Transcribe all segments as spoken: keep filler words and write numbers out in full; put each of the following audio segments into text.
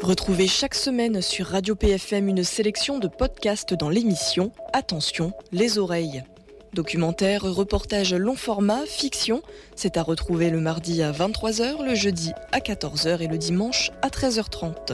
Retrouvez chaque semaine sur Radio P F M une sélection de podcasts dans l'émission Attention, les oreilles. Documentaires, reportages long format, fiction, c'est à retrouver le mardi à vingt-trois heures, le jeudi à quatorze heures et le dimanche à treize heures trente.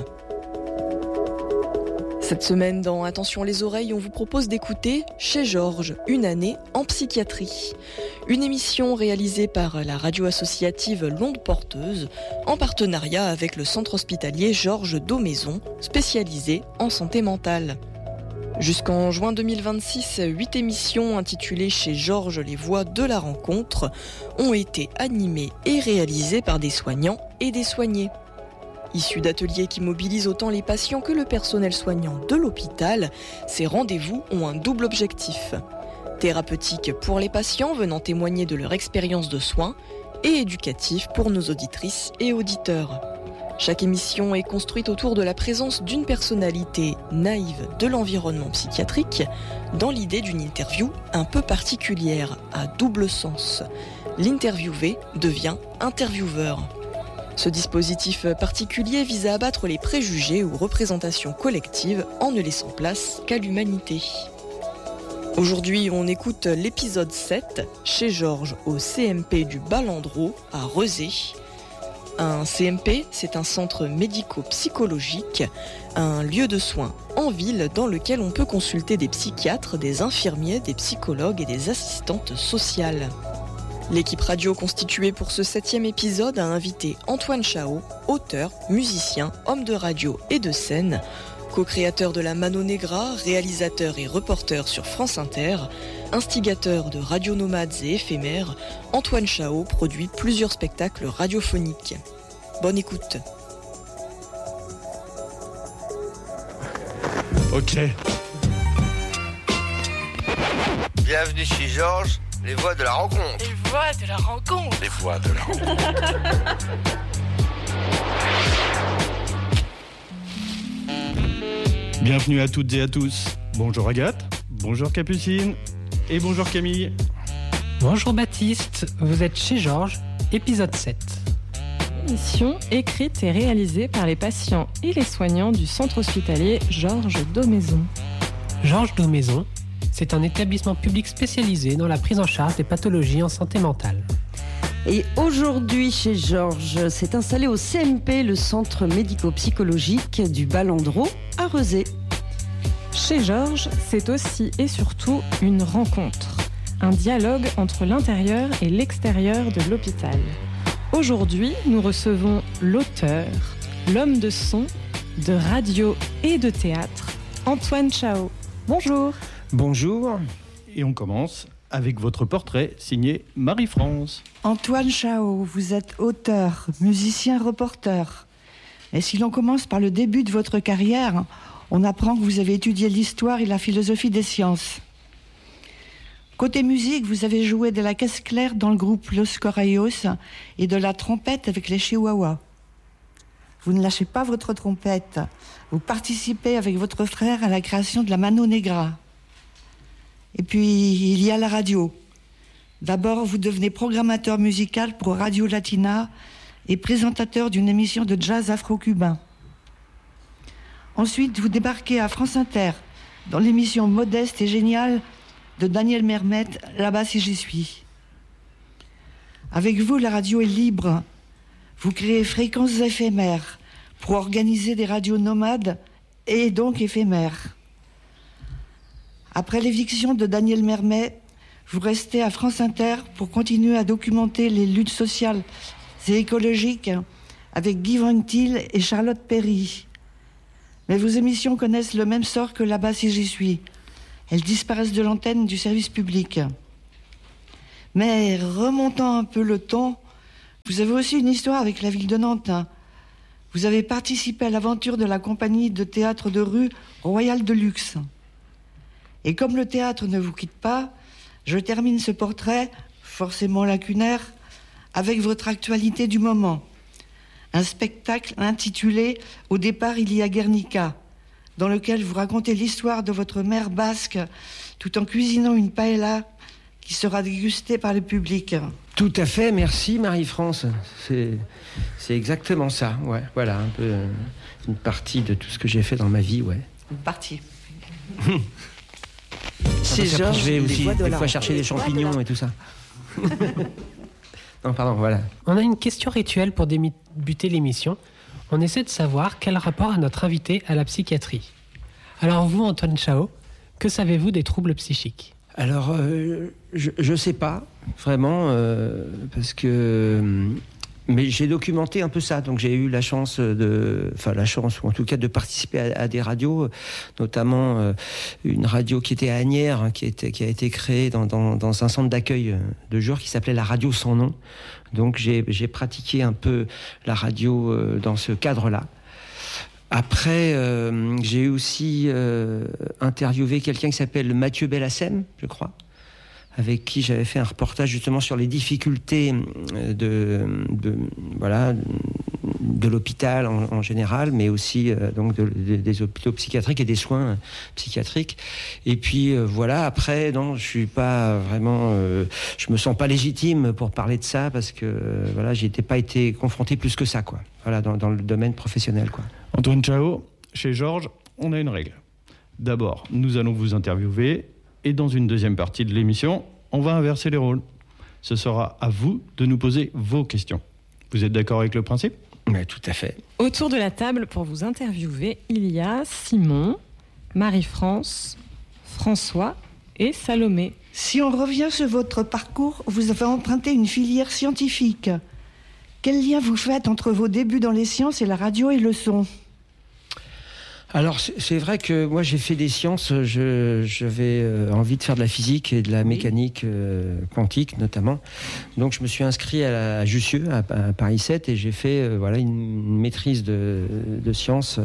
Cette semaine, dans Attention les oreilles, on vous propose d'écouter Chez Georges, une année en psychiatrie. Une émission réalisée par la radio associative L'Onde Porteuse, en partenariat avec le centre hospitalier Georges Daumaison, spécialisé en santé mentale. Jusqu'en juin deux mille vingt-six, huit émissions intitulées Chez Georges les voix de la rencontre ont été animées et réalisées par des soignants et des soignés. Issus d'ateliers qui mobilisent autant les patients que le personnel soignant de l'hôpital, ces rendez-vous ont un double objectif. Thérapeutique pour les patients venant témoigner de leur expérience de soins et éducatif pour nos auditrices et auditeurs. Chaque émission est construite autour de la présence d'une personnalité naïve de l'environnement psychiatrique dans l'idée d'une interview un peu particulière, à double sens. L'interviewé devient intervieweur. Ce dispositif particulier vise à abattre les préjugés ou représentations collectives en ne laissant place qu'à l'humanité. Aujourd'hui, on écoute l'épisode sept, Chez Georges au C M P du Balandreau à Rezé. Un C M P, c'est un centre médico-psychologique, un lieu de soins en ville dans lequel on peut consulter des psychiatres, des infirmiers, des psychologues et des assistantes sociales. L'équipe radio constituée pour ce septième épisode a invité Antoine Chao, auteur, musicien, homme de radio et de scène, co-créateur de la Mano Negra, réalisateur et reporter sur France Inter, instigateur de Radio Nomades et Éphémères, Antoine Chao produit plusieurs spectacles radiophoniques. Bonne écoute. Ok. Bienvenue chez Georges. Les voix de la rencontre. Les voix de la rencontre. Les voix de la rencontre. Bienvenue à toutes et à tous. Bonjour Agathe, bonjour Capucine et bonjour Camille. Bonjour Baptiste, vous êtes chez Georges, épisode sept. Émission écrite et réalisée par les patients et les soignants du centre hospitalier Georges Daumaison. Georges Daumaison, c'est un établissement public spécialisé dans la prise en charge des pathologies en santé mentale. Et aujourd'hui, chez Georges, s'est installé au C M P, le centre médico-psychologique du Balandreau à Rezé. Chez Georges, c'est aussi et surtout une rencontre, un dialogue entre l'intérieur et l'extérieur de l'hôpital. Aujourd'hui, nous recevons l'auteur, l'homme de son, de radio et de théâtre, Antoine Chao. Bonjour. Bonjour, et on commence avec votre portrait signé Marie-France. Antoine Chao, vous êtes auteur, musicien, reporter. Et si l'on commence par le début de votre carrière, on apprend que vous avez étudié l'histoire et la philosophie des sciences. Côté musique, vous avez joué de la caisse claire dans le groupe Los Corrayos et de la trompette avec les Chihuahuas. Vous ne lâchez pas votre trompette. Vous participez avec votre frère à la création de la Mano Negra. Et puis, il y a la radio. D'abord, vous devenez programmateur musical pour Radio Latina et présentateur d'une émission de jazz afro-cubain. Ensuite, vous débarquez à France Inter, dans l'émission modeste et géniale de Daniel Mermet, Là-bas si j'y suis. Avec vous, la radio est libre. Vous créez Fréquences éphémères pour organiser des radios nomades et donc éphémères. Après l'éviction de Daniel Mermet, vous restez à France Inter pour continuer à documenter les luttes sociales et écologiques avec Guy Van Til et Charlotte Perry. Mais vos émissions connaissent le même sort que Là-bas si j'y suis. Elles disparaissent de l'antenne du service public. Mais remontant un peu le temps, vous avez aussi une histoire avec la ville de Nantes. Vous avez participé à l'aventure de la compagnie de théâtre de rue Royal de Luxe. Et comme le théâtre ne vous quitte pas, je termine ce portrait, forcément lacunaire, avec votre actualité du moment. Un spectacle intitulé « Au départ, il y a Guernica », dans lequel vous racontez l'histoire de votre mère basque tout en cuisinant une paella qui sera dégusté par le public. Tout à fait, merci Marie-France. C'est, c'est exactement ça, ouais. Voilà, un peu euh, une partie de tout ce que j'ai fait dans ma vie, ouais. Une partie. Chez Après, Georges, je vais les aussi voix de des la- fois chercher des champignons et tout ça. Non, pardon, voilà. On a une question rituelle pour débuter l'émission. On essaie de savoir quel rapport a notre invité à la psychiatrie. Alors vous, Antoine Chao, que savez-vous des troubles psychiques ? Alors, euh, je ne sais pas, vraiment, euh, parce que... Mais j'ai documenté un peu ça, donc j'ai eu la chance de... Enfin, la chance, ou en tout cas de participer à, à des radios, notamment euh, une radio qui était à Asnières, hein, qui, était, qui a été créée dans, dans, dans un centre d'accueil de jour qui s'appelait la radio sans nom. Donc j'ai, j'ai pratiqué un peu la radio euh, dans ce cadre-là. Après, euh, j'ai aussi euh, interviewé quelqu'un qui s'appelle Mathieu Bellassem, je crois, avec qui j'avais fait un reportage justement sur les difficultés de, de, voilà, de l'hôpital en, en général, mais aussi euh, donc de, de, des hôpitaux psychiatriques et des soins psychiatriques. Et puis euh, voilà, après, non, je suis pas vraiment, euh, je me sens pas légitime pour parler de ça parce que euh, voilà, j'ai pas été confronté plus que ça, quoi. Voilà, dans, dans le domaine professionnel, quoi. Antoine Chao, chez Georges, on a une règle. D'abord, nous allons vous interviewer et dans une deuxième partie de l'émission, on va inverser les rôles. Ce sera à vous de nous poser vos questions. Vous êtes d'accord avec le principe ? Oui, tout à fait. Autour de la table pour vous interviewer, il y a Simon, Marie-France, François et Salomé. Si on revient sur votre parcours, vous avez emprunté une filière scientifique. Quel lien vous faites entre vos débuts dans les sciences et la radio et le son ? Alors c'est, c'est vrai que moi j'ai fait des sciences, je, j'avais euh, envie de faire de la physique et de la mécanique euh, quantique notamment. Donc je me suis inscrit à, la, à Jussieu, à, à Paris sept, et j'ai fait euh, voilà, une, une maîtrise de, de sciences,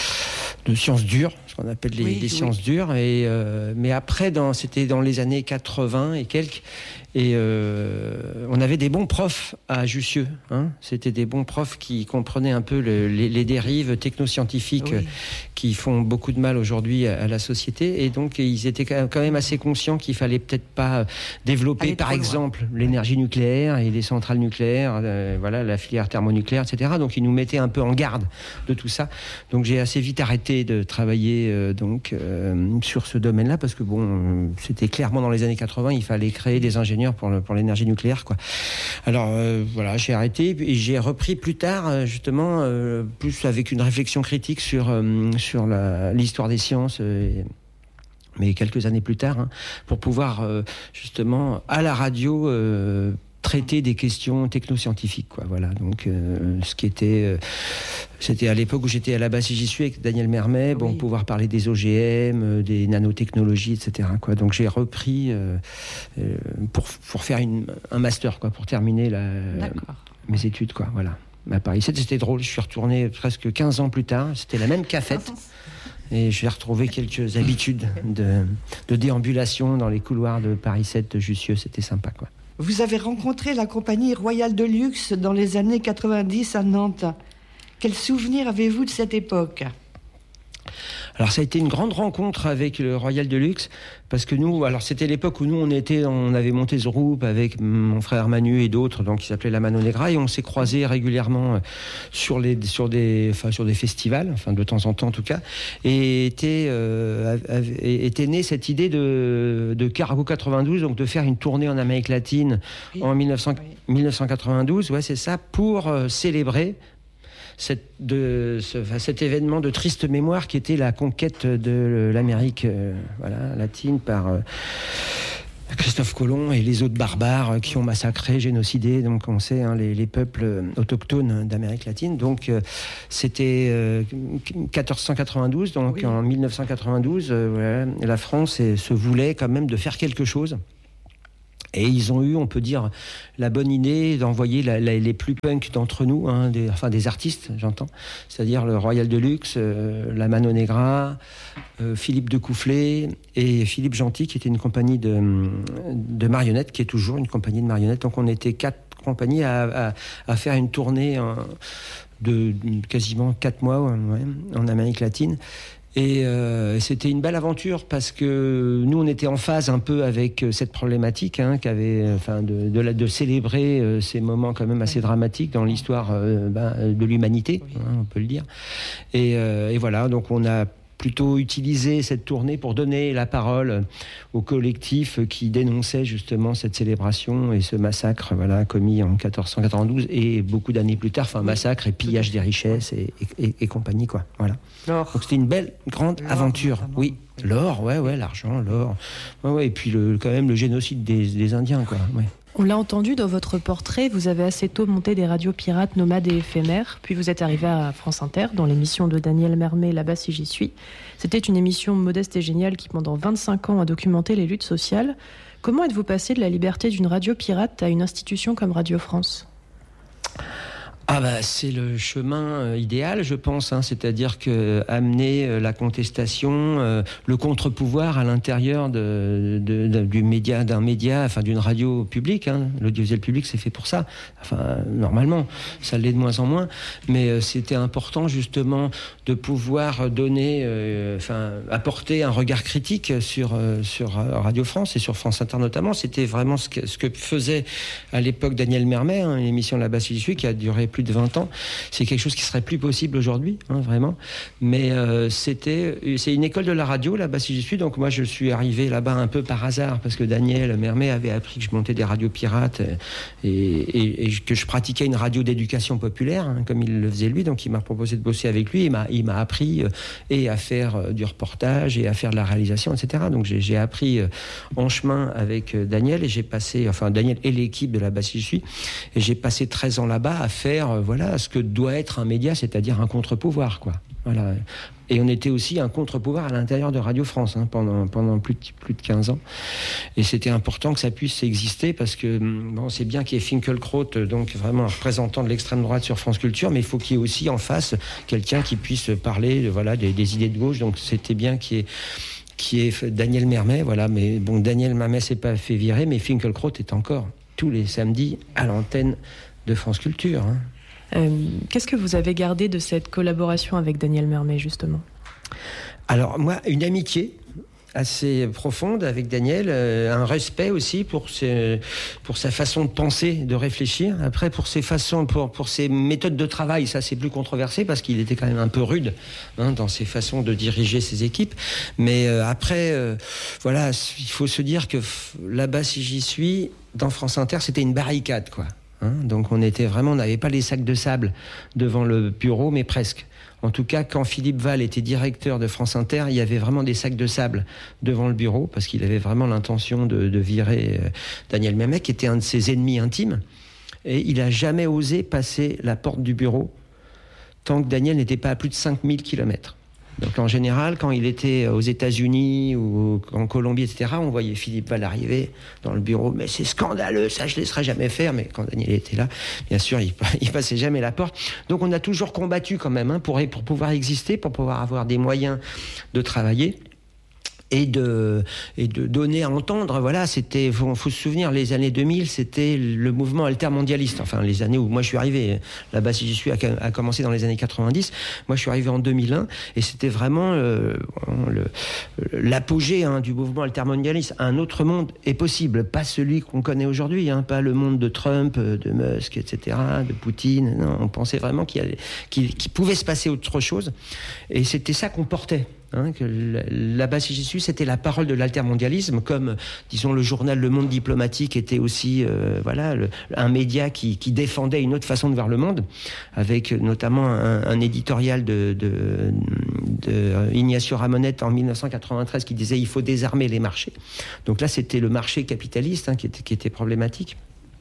de sciences dures, ce qu'on appelle les, Oui, les oui. sciences dures. Et, euh, mais après, dans, c'était dans les années quatre-vingts et quelques. Et euh, on avait des bons profs à Jussieu. Hein. C'était des bons profs qui comprenaient un peu le, les, les dérives technoscientifiques Oui. qui font beaucoup de mal aujourd'hui à, à la société. Et donc, ils étaient quand même assez conscients qu'il fallait peut-être pas développer, Aller par trop loin. exemple, l'énergie nucléaire et les centrales nucléaires, euh, voilà, la filière thermonucléaire, et cetera. Donc, ils nous mettaient un peu en garde de tout ça. Donc, j'ai assez vite arrêté de travailler euh, donc euh, sur ce domaine-là parce que bon, euh, c'était clairement dans les années quatre-vingts, il fallait créer des ingénieurs pour, le, pour l'énergie nucléaire, quoi. Alors euh, voilà, j'ai arrêté et j'ai repris plus tard, euh, justement, euh, plus avec une réflexion critique sur euh, sur la, l'histoire des sciences. Euh, mais quelques années plus tard, hein, pour pouvoir euh, justement à la radio euh, traiter des questions technoscientifiques, quoi. Voilà. Donc, euh, ce qui était, euh, c'était à l'époque où j'étais à la base, si j'y suis avec Daniel Mermet, bon, Oui. pouvoir parler des O G M, euh, des nanotechnologies, et cetera, quoi. Donc, j'ai repris euh, euh, pour pour faire une, un master, quoi, pour terminer la, D'accord. mes études, quoi. Voilà. À Paris sept, c'était drôle. Je suis retourné presque quinze ans plus tard. C'était la même cafette. Et j'ai retrouvé quelques habitudes de, de déambulation dans les couloirs de Paris sept, de Jussieu. C'était sympa, quoi. Vous avez rencontré la compagnie Royale de Luxe dans les années quatre-vingt-dix à Nantes. Quel souvenir avez-vous de cette époque ? Alors ça a été une grande rencontre avec le Royal de Luxe parce que nous, alors c'était l'époque où nous on était, on avait monté ce groupe avec mon frère Manu et d'autres, donc qui s'appelait la Mano Negra, et on s'est croisés régulièrement sur les sur des enfin sur des festivals, enfin de temps en temps en tout cas, et était euh, était née cette idée de de Cargo quatre-vingt-douze, donc de faire une tournée en Amérique latine Oui. en mille neuf cents, Oui. mille neuf cent quatre-vingt-douze, ouais c'est ça, pour euh, célébrer Cette, de, ce, enfin, cet événement de triste mémoire qui était la conquête de l'Amérique euh, voilà, latine par euh, Christophe Colomb et les autres barbares euh, qui ont massacré, génocidé, donc on sait, hein, les, les peuples euh, autochtones d'Amérique latine. Donc euh, c'était euh, quatorze cent quatre-vingt-douze, donc Oui. en mille neuf cent quatre-vingt-douze, euh, voilà, la France euh, se voulait quand même de faire quelque chose. Et ils ont eu, on peut dire, la bonne idée d'envoyer la, la, les plus punks d'entre nous, hein, des, enfin des artistes, j'entends, c'est-à-dire le Royal de Luxe, euh, la Mano Negra, euh, Philippe de Coufflet et Philippe Gentil, qui était une compagnie de, de marionnettes, qui est toujours une compagnie de marionnettes. Donc on était quatre compagnies à, à, à faire une tournée en, de, de quasiment quatre mois, ouais, en Amérique latine. Et euh, c'était une belle aventure parce que nous, on était en phase un peu avec cette problématique, hein, qu'avait, enfin, de, de, de célébrer euh, ces moments quand même assez dramatiques dans l'histoire euh, ben, de l'humanité, hein, on peut le dire. Et, euh, et voilà, donc on a plutôt utilisé cette tournée pour donner la parole au collectif qui dénonçait justement cette célébration et ce massacre, voilà, commis en quatorze cent quatre-vingt-douze et beaucoup d'années plus tard, enfin massacre et pillage des richesses et, et, et, et compagnie, quoi. Voilà. L'or. Donc c'était une belle grande L'or, aventure. notamment. Oui, l'or, ouais, ouais, l'argent, l'or, ouais, ouais, et puis le, quand même le génocide des, des Indiens, quoi. Ouais. On l'a entendu dans votre portrait, vous avez assez tôt monté des radios pirates nomades et éphémères, puis vous êtes arrivé à France Inter dans l'émission de Daniel Mermet, Là-bas si j'y suis. C'était une émission modeste et géniale qui pendant vingt-cinq ans a documenté les luttes sociales. Comment êtes-vous passé de la liberté d'une radio pirate à une institution comme Radio France ? Ah bah, c'est le chemin euh, idéal, je pense, hein, c'est-à-dire que amener euh, la contestation, euh, le contre-pouvoir à l'intérieur de, de, de, du média, d'un média, enfin d'une radio publique. Hein. L'audiovisuel public, c'est fait pour ça. Enfin, normalement, ça l'est de moins en moins, mais euh, c'était important justement de pouvoir donner, euh, enfin, apporter un regard critique sur euh, sur Radio France et sur France Inter notamment. C'était vraiment ce que, ce que faisait à l'époque Daniel Mermet, hein, l'émission Là-bas si j'y suis, qui a duré plus de vingt ans. C'est quelque chose qui serait plus possible aujourd'hui, hein, vraiment. Mais euh, c'était, c'est une école de la radio, Là-bas si j'y suis. Donc moi, je suis arrivé là-bas un peu par hasard parce que Daniel Mermet avait appris que je montais des radios pirates et, et, et que je pratiquais une radio d'éducation populaire, hein, comme il le faisait lui. Donc il m'a proposé de bosser avec lui. Il m'a, il m'a appris euh, et à faire euh, du reportage et à faire de la réalisation, et cetera. Donc j'ai, j'ai appris euh, en chemin avec euh, Daniel et j'ai passé, enfin Daniel et l'équipe de Là-bas si j'y suis, et j'ai passé treize ans là-bas à faire euh, voilà ce que doit être un média, c'est-à-dire un contre-pouvoir, quoi. Voilà. Et on était aussi un contre-pouvoir à l'intérieur de Radio France, hein, pendant, pendant plus, de, plus de quinze ans. Et c'était important que ça puisse exister parce que, bon, c'est bien qu'il y ait Finkielkraut, donc vraiment un représentant de l'extrême droite sur France Culture, mais il faut qu'il y ait aussi en face quelqu'un qui puisse parler, voilà, des, des idées de gauche. Donc c'était bien qu'il y ait qui est Daniel Mermet, voilà. Mais bon, Daniel Mermet s'est pas fait virer, mais Finkielkraut est encore tous les samedis à l'antenne de France Culture, hein. Euh, qu'est-ce que vous avez gardé de cette collaboration avec Daniel Mermet, justement ? Alors, moi, une amitié assez profonde avec Daniel, euh, un respect aussi pour, ses, pour sa façon de penser, de réfléchir. Après, pour ses façons, pour, pour ses méthodes de travail, ça c'est plus controversé parce qu'il était quand même un peu rude, hein, dans ses façons de diriger ses équipes. Mais euh, après, euh, voilà, il faut se dire que Là-bas si j'y suis, dans France Inter, c'était une barricade, quoi. Hein, donc on était vraiment, on n'avait pas les sacs de sable devant le bureau, mais presque. En tout cas, quand Philippe Val était directeur de France Inter, il y avait vraiment des sacs de sable devant le bureau, parce qu'il avait vraiment l'intention de, de virer euh, Daniel Mermet, qui était un de ses ennemis intimes. Et il n'a jamais osé passer la porte du bureau tant que Daniel n'était pas à plus de cinq mille kilomètres. Donc en général, quand il était aux États-Unis ou en Colombie, et cetera, on voyait Philippe Val arriver dans le bureau. Mais c'est scandaleux, ça je ne laisserai jamais faire. Mais quand Daniel était là, bien sûr, il, il passait jamais la porte. Donc on a toujours combattu quand même, hein, pour, pour pouvoir exister, pour pouvoir avoir des moyens de travailler. Et de, et de donner à entendre, voilà, c'était, faut, faut se souvenir, les années deux mille, c'était le mouvement altermondialiste. Enfin, les années où moi je suis arrivé, Là-bas si j'y suis, a, a commencé dans les années quatre-vingt-dix. Moi je suis arrivé en deux mille un, et c'était vraiment euh, le, l'apogée, hein, du mouvement altermondialiste. Un autre monde est possible, pas celui qu'on connaît aujourd'hui, hein, pas le monde de Trump, de Musk, et cetera, de Poutine. Non, on pensait vraiment qu'il, y allait, qu'il, qu'il pouvait se passer autre chose, et c'était ça qu'on portait. Hein, que Là-bas si j'y suis, c'était la parole de l'altermondialisme, comme, disons, le journal Le Monde diplomatique était aussi, euh, voilà, le, un média qui, qui défendait une autre façon de voir le monde, avec notamment un, un éditorial de, de, de Ignacio Ramonet en dix-neuf cent quatre-vingt-treize qui disait il faut désarmer les marchés. Donc là, c'était le marché capitaliste, hein, qui était, qui était problématique.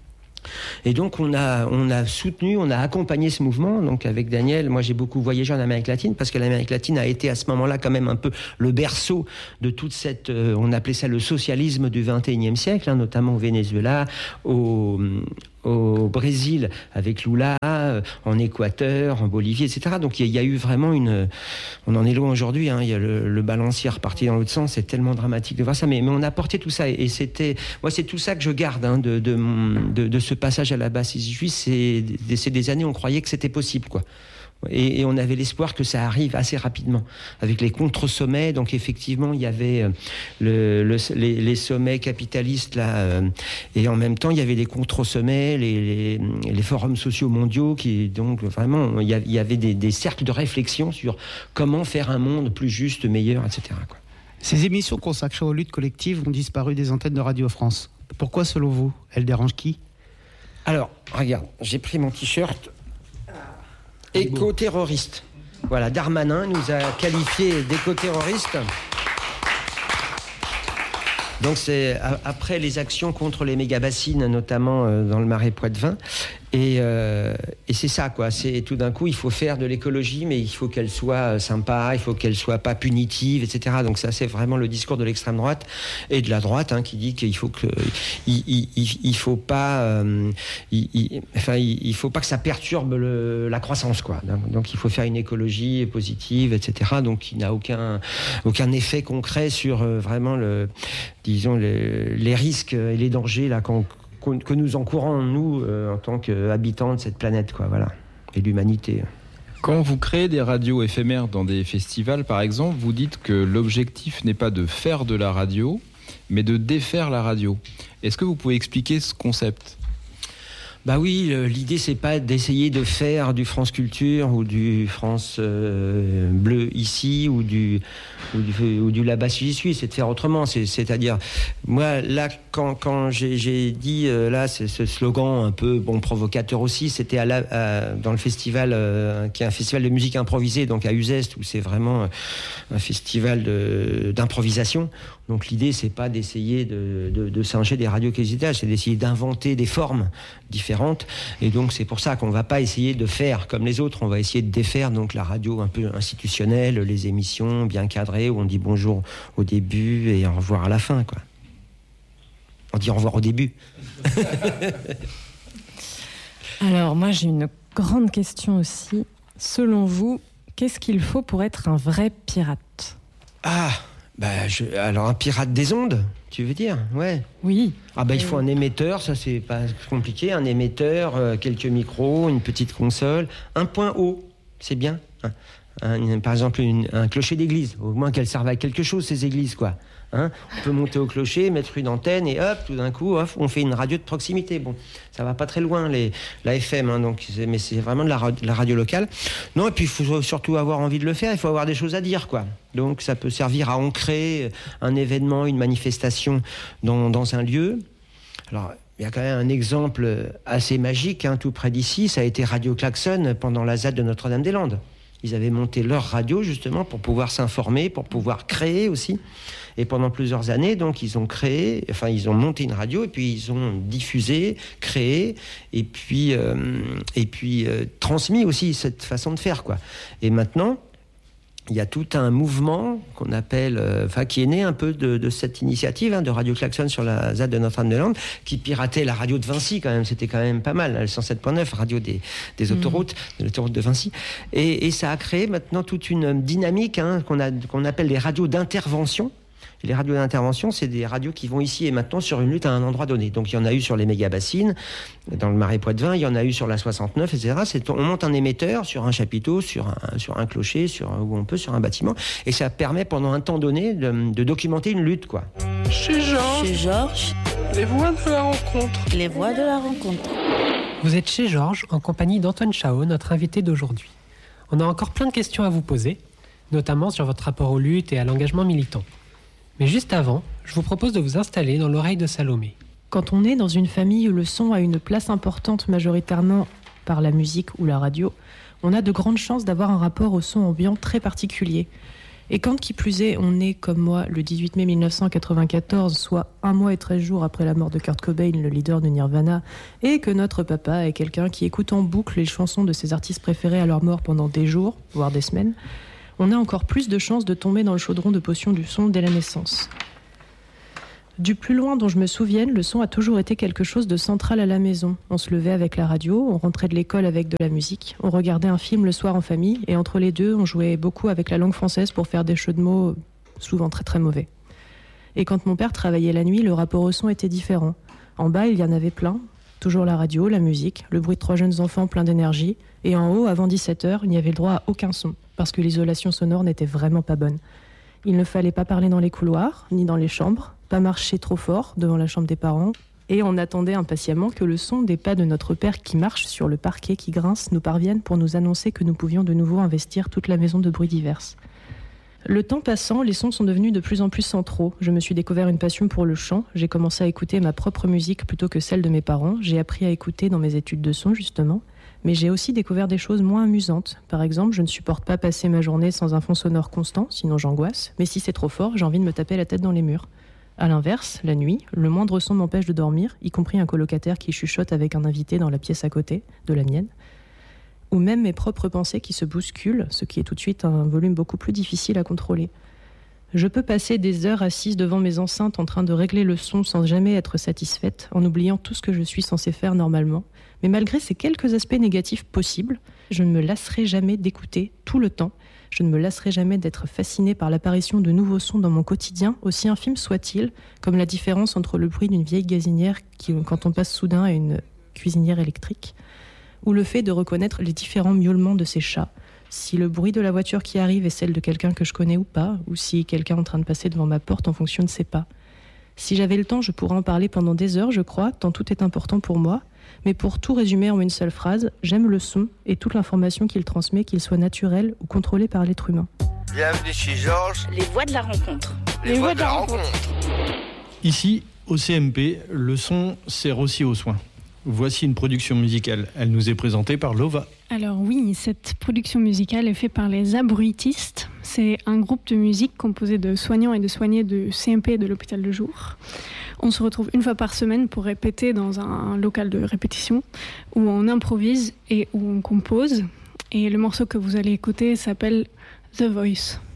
Et donc on a, on a soutenu, on a accompagné ce mouvement. Donc avec Daniel, moi j'ai beaucoup voyagé en Amérique latine, parce que l'Amérique latine a été à ce moment-là quand même un peu le berceau de toute cette, euh, on appelait ça le socialisme du vingt et unième siècle, hein, notamment au Venezuela, au, au Brésil avec Lula, euh, en Équateur, en Bolivie, et cetera. Donc il y, y a eu vraiment une, on en est loin aujourd'hui, hein, il y a le, le balancier reparti dans l'autre sens, c'est tellement dramatique de voir ça, mais, mais on a porté tout ça, et, et c'était, moi c'est tout ça que je garde, hein, de, de, de, de ce passage à Là-bas si j'y suis, c'est, c'est des années où on croyait que c'était possible, quoi. Et, et on avait l'espoir que ça arrive assez rapidement, avec les contre-sommets. Donc effectivement, il y avait le, le, les, les sommets capitalistes, là, euh, et en même temps, il y avait les contre-sommets, les, les, les forums sociaux mondiaux, qui, donc vraiment, il y avait des, des cercles de réflexion sur comment faire un monde plus juste, meilleur, et cetera, quoi. Ces émissions consacrées aux luttes collectives ont disparu des antennes de Radio France. Pourquoi, selon vous? Elles dérangent qui? Alors, regarde, j'ai pris mon t-shirt éco-terroriste. Voilà, Darmanin nous a qualifiés d'éco-terroristes. Donc c'est après les actions contre les méga-bassines, notamment dans le Marais Poitevin. Et, euh, et c'est ça, quoi. C'est tout d'un coup, il faut faire de l'écologie, mais il faut qu'elle soit sympa, il faut qu'elle soit pas punitive, et cetera. Donc ça, c'est vraiment le discours de l'extrême droite et de la droite, hein, qui dit qu'il faut que, il, il, il, il faut pas, euh, il, il, enfin, il, il faut pas que ça perturbe le, la croissance, quoi. Donc, donc il faut faire une écologie positive, et cetera. Donc qui n'a aucun, aucun effet concret sur euh, vraiment le, disons les, les risques et les dangers là qu'on que nous encourons, nous, euh, en tant qu'habitants de cette planète, quoi, voilà, et l'humanité. Quand vous créez des radios éphémères dans des festivals, par exemple, vous dites que l'objectif n'est pas de faire de la radio, mais de défaire la radio. Est-ce que vous pouvez expliquer ce concept ? Bah oui, l'idée c'est pas d'essayer de faire du France Culture ou du France euh, Bleu ici ou du ou du, ou du là-bas si j'y suis, c'est de faire autrement. C'est, c'est-à-dire, moi là quand, quand j'ai, j'ai dit euh, là c'est ce slogan un peu bon provocateur aussi, c'était à la, à, dans le festival euh, qui est un festival de musique improvisée, donc à Uzès, où c'est vraiment un festival de, d'improvisation. Donc l'idée, c'est pas d'essayer de, de, de singer des radios qui existent, c'est d'essayer d'inventer des formes différentes. Et donc c'est pour ça qu'on va pas essayer de faire comme les autres, on va essayer de défaire donc la radio un peu institutionnelle, les émissions bien cadrées où on dit bonjour au début et au revoir à la fin, quoi. On dit au revoir au début. Alors moi j'ai une grande question aussi. Selon vous, qu'est-ce qu'il faut pour être un vrai pirate ? Ah Bah, je, alors un pirate des ondes, tu veux dire? Ouais. Oui. Ah bah il faut un émetteur, ça c'est pas compliqué, un émetteur, euh, quelques micros, une petite console, un point haut, c'est bien. Un, un, par exemple une, un clocher d'église, au moins qu'elles servent à quelque chose ces églises, quoi. Hein, on peut monter au clocher, mettre une antenne et hop, tout d'un coup, hop, on fait une radio de proximité. Bon, ça va pas très loin, les, la F M, hein, donc, c'est, mais c'est vraiment de la, de la radio locale. Non, et puis il faut surtout avoir envie de le faire, il faut avoir des choses à dire, quoi. Donc ça peut servir à ancrer un événement, une manifestation dans, dans un lieu. Alors, il y a quand même un exemple assez magique, hein, tout près d'ici, ça a été Radio Klaxon pendant la Z A D de Notre-Dame-des-Landes. Ils avaient monté leur radio justement pour pouvoir s'informer, pour pouvoir créer aussi. Et pendant plusieurs années, donc, ils ont créé, enfin, ils ont monté une radio et puis ils ont diffusé, créé et puis, euh, et puis euh, transmis aussi cette façon de faire, quoi. Et maintenant, il y a tout un mouvement qu'on appelle, euh, enfin, qui est né un peu de, de cette initiative, hein, de Radio Klaxon sur la Z A D de Notre-Dame-des-Landes, qui piratait la radio de Vinci, quand même. C'était quand même pas mal, le cent sept point neuf, radio des, des autoroutes, mmh. de l'autoroute de Vinci. Et, et ça a créé maintenant toute une dynamique, hein, qu'on a, qu'on appelle les radios d'intervention. Les radios d'intervention, c'est des radios qui vont ici et maintenant sur une lutte à un endroit donné. Donc il y en a eu sur les méga-bassines, dans le Marais Poitevin, il y en a eu sur la soixante-neuf, et cetera. C'est, on monte un émetteur sur un chapiteau, sur un, sur un clocher, sur un, où on peut, sur un bâtiment, et ça permet pendant un temps donné de, de documenter une lutte, quoi. Chez Georges. Chez Georges. Les voix de la rencontre. Les voix de la rencontre. Vous êtes chez Georges, en compagnie d'Antoine Chao, notre invité d'aujourd'hui. On a encore plein de questions à vous poser, notamment sur votre rapport aux luttes et à l'engagement militant. Mais juste avant, je vous propose de vous installer dans l'oreille de Salomé. Quand on est dans une famille où le son a une place importante majoritairement par la musique ou la radio, on a de grandes chances d'avoir un rapport au son ambiant très particulier. Et quand qui plus est, on est, comme moi, le dix-huit mai mille neuf cent quatre-vingt-quatorze, soit un mois et treize jours après la mort de Kurt Cobain, le leader de Nirvana, et que notre papa est quelqu'un qui écoute en boucle les chansons de ses artistes préférés à leur mort pendant des jours, voire des semaines, on a encore plus de chances de tomber dans le chaudron de potions du son dès la naissance. Du plus loin dont je me souvienne, le son a toujours été quelque chose de central à la maison. On se levait avec la radio, on rentrait de l'école avec de la musique, on regardait un film le soir en famille, et entre les deux, on jouait beaucoup avec la langue française pour faire des jeux de mots souvent très très mauvais. Et quand mon père travaillait la nuit, le rapport au son était différent. En bas, il y en avait plein, Toujours la radio, la musique, le bruit de trois jeunes enfants pleins d'énergie. Et en haut, avant dix-sept heures, il n'y avait le droit à aucun son, parce que l'isolation sonore n'était vraiment pas bonne. Il ne fallait pas parler dans les couloirs, ni dans les chambres, pas marcher trop fort devant la chambre des parents. Et on attendait impatiemment que le son des pas de notre père qui marche sur le parquet qui grince nous parvienne pour nous annoncer que nous pouvions de nouveau investir toute la maison de bruits divers. Le temps passant, les sons sont devenus de plus en plus centraux. Je me suis découvert une passion pour le chant. J'ai commencé à écouter ma propre musique plutôt que celle de mes parents. J'ai appris à écouter dans mes études de son, justement. Mais j'ai aussi découvert des choses moins amusantes. Par exemple, je ne supporte pas passer ma journée sans un fond sonore constant, sinon j'angoisse. Mais si c'est trop fort, j'ai envie de me taper la tête dans les murs. A l'inverse, la nuit, le moindre son m'empêche de dormir, y compris un colocataire qui chuchote avec un invité dans la pièce à côté, de la mienne. Ou même mes propres pensées qui se bousculent, ce qui est tout de suite un volume beaucoup plus difficile à contrôler. Je peux passer des heures assise devant mes enceintes en train de régler le son sans jamais être satisfaite, en oubliant tout ce que je suis censée faire normalement. Mais malgré ces quelques aspects négatifs possibles, je ne me lasserai jamais d'écouter tout le temps. Je ne me lasserai jamais d'être fascinée par l'apparition de nouveaux sons dans mon quotidien, aussi infimes soient-ils, comme la différence entre le bruit d'une vieille gazinière qui, quand on passe soudain à une cuisinière électrique, ou le fait de reconnaître les différents miaulements de ces chats, si le bruit de la voiture qui arrive est celle de quelqu'un que je connais ou pas, ou si quelqu'un est en train de passer devant ma porte en fonction de ses pas. Si j'avais le temps, je pourrais en parler pendant des heures, je crois, tant tout est important pour moi. Mais pour tout résumer en une seule phrase, j'aime le son et toute l'information qu'il transmet, qu'il soit naturel ou contrôlé par l'être humain. Bienvenue chez Georges. Les voix de la rencontre. Les, Les voix de la rencontre. rencontre. Ici, au C M P, le son sert aussi aux soins. Voici une production musicale. Elle nous est présentée par Lova. Alors oui, cette production musicale est faite par les Abruitistes. C'est un groupe de musique composé de soignants et de soignés de C M P et de l'hôpital de jour. On se retrouve une fois par semaine pour répéter dans un local de répétition où on improvise et où on compose. Et le morceau que vous allez écouter s'appelle The Voice.